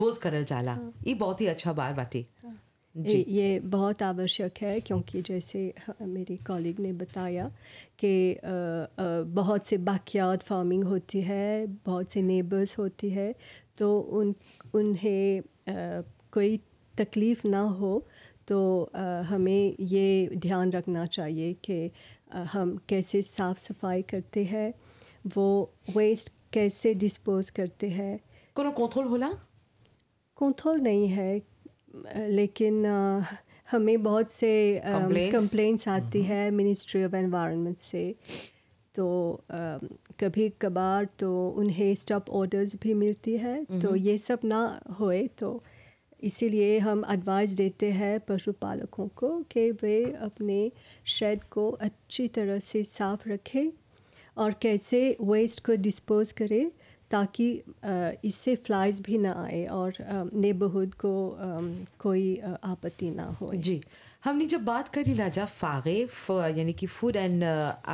Pose करल जाला। ये बहुत ही अच्छा बात बाटे। जी ये बहुत आवश्यक है क्योंकि जैसे मेरी कॉलीग ने बताया कि बहुत से बैकयार्ड फार्मिंग होती है, बहुत से नेबर्स होती है, तो उन्हें कोई तकलीफ़ ना हो, तो हमें ये ध्यान रखना चाहिए कि हम कैसे साफ़ सफाई करते हैं, वो वेस्ट कैसे डिस्पोज करते हैं। कोनो कंट्रोल होला? कंट्रोल नहीं है, लेकिन हमें बहुत से कंप्लेंट्स आती है मिनिस्ट्री ऑफ एनवायरनमेंट से, तो कभी कभार तो उन्हें स्टॉप ऑर्डर्स भी मिलती है, तो ये सब ना होए, तो इसीलिए हम एडवाइस देते हैं पशुपालकों को कि वे अपने शेड को अच्छी तरह से साफ रखें और कैसे वेस्ट को डिस्पोज करें ताकि इससे फ्लाइज भी ना आए और नेबरहुड को कोई आपत्ति ना हो। जी, हमने जब बात करी लाजा फागे यानी कि फूड एंड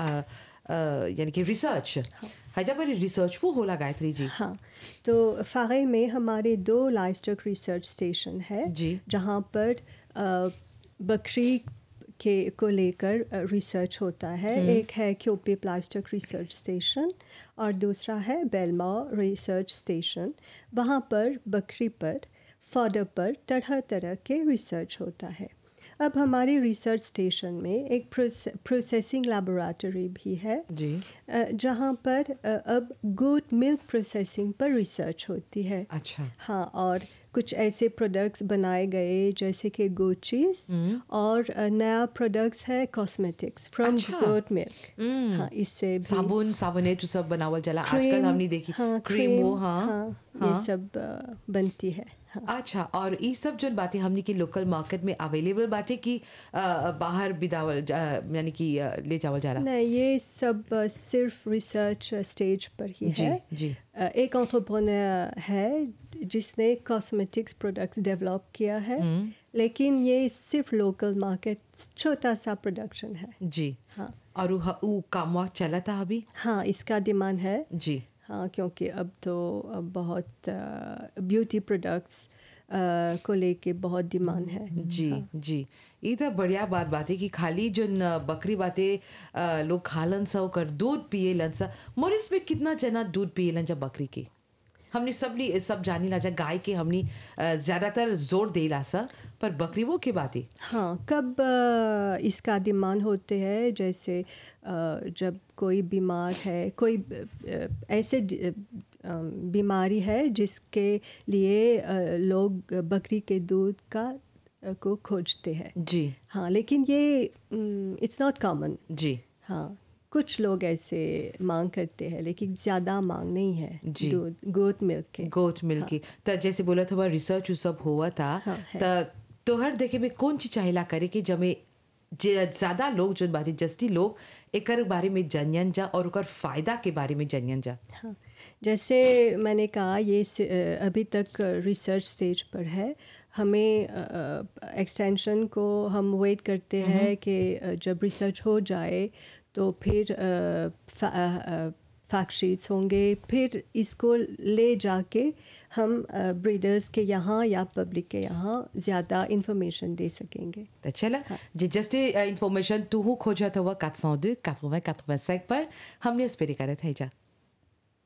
यानी कि रिसर्च, हजा पर रिसर्च वो होला गायत्री जी। हाँ, तो फागे में हमारे 2 लाइवस्टॉक रिसर्च स्टेशन है जी जहाँ पर बकरी को लेकर रिसर्च होता है। एक है क्योपिप लाइवस्टॉक रिसर्च स्टेशन और दूसरा है बेलमा रिसर्च स्टेशन। वहाँ पर बकरी पर, फॉडर पर तरह तरह के रिसर्च होता है। अब हमारे रिसर्च स्टेशन में एक प्रोसेसिंग लैबोरेटरी भी है जी जहाँ पर अब गोट मिल्क प्रोसेसिंग पर रिसर्च होती है। अच्छा हाँ, और कुछ ऐसे प्रोडक्ट्स बनाए गए जैसे कि गोट चीज़, और नया प्रोडक्ट्स है कॉस्मेटिक्स फ्रॉम अच्छा। Goat milk. हाँ, इससे भी साबुन साबुने जो सब बनावल जाला आजकल हमने देखी। हाँ, क्रीम वो हाँ, ये सब बनती है। हाँ। अच्छा, और ये सब जो बातें हमने की लोकल मार्केट में अवेलेबल बातें कि बाहर बिदावल यानी कि ले जावल जाला? नहीं, ये सब सिर्फ रिसर्च स्टेज पर ही जी है। जी एक एंटरप्रेन्योर है जिसने कॉस्मेटिक्स प्रोडक्ट्स डेवलप किया है, लेकिन ये सिर्फ लोकल मार्केट, छोटा सा प्रोडक्शन है। जी हाँ और वो काम चला था अभी? हाँ, इसका डिमांड है। जी हाँ, क्योंकि अब तो बहुत ब्यूटी प्रोडक्ट्स को लेके बहुत डिमांड है। जी हाँ। जी ये तो बढ़िया बात है कि खाली जो बकरी बातें लोग खालन सा ओकर दूध पिए सा। मोरिस में कितना जना दूध पिए जा बकरी के? हमने सब जानी ला जा गाय के हमने ज्यादातर जोर दे ला सा, पर बकरी वो के बातें। हाँ, कब इसका डिमांड होते हैं, जैसे जब कोई बीमार है, कोई ऐसे बीमारी है जिसके लिए लोग बकरी के दूध को खोजते हैं। जी हाँ, लेकिन ये इट्स नॉट कॉमन। जी हाँ, कुछ लोग ऐसे मांग करते हैं, लेकिन ज़्यादा मांग नहीं है जी दूध गोट मिल्क के। गोट मिल्क की। तो जैसे बोला था रिसर्च सब हुआ था, हाँ, है। तो तोहर देखे में कौन चीज चाहेला करे कि जमे ज्यादा लोग जो बातें जस्ती लोग एकर बारे में जानियन जा और ओकर फायदा के बारे में जानियन जा। हाँ, जैसे मैंने कहा, ये अभी तक रिसर्च स्टेज पर है। हमें एक्सटेंशन को हम वेट करते हैं कि जब रिसर्च हो जाए तो फिर फैक्ट शीट्स होंगे, फिर इसको ले जाके हम ब्रीडर्स के यहाँ या पब्लिक के यहाँ ज़्यादा इन्फॉर्मेशन दे सकेंगे। तो चला जे जस्ते इन्फॉर्मेशन तू खोजा था 402 80 85 पर हमने स्पेरी करे थे जा।